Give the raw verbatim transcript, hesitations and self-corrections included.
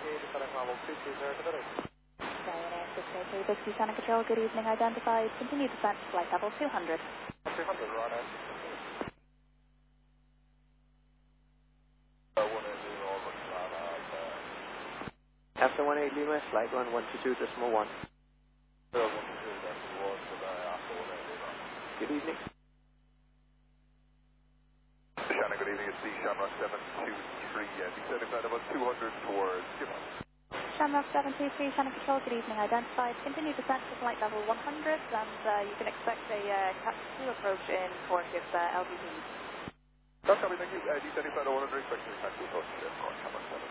Ryanair six eight three Bixby Center Control, good evening, identified. Continue descent to flight level two hundred. two hundred, Ryanair. After one eight Lima, flight one one two two decimal one. Good evening. Shannon, good evening. It's the Shamrock seven two three. Yeah, descending flight level two hundred towards Gibbon. Shamrock seven two three, Shannon Control, good evening, identified. Continue descent to flight level one hundred, and uh, you can expect a uh, Cat two approach in port with uh, L V P. That's coming, thank you. Uh, descending flight level one hundred, expecting a Cat two approach in port, Shamrock seven.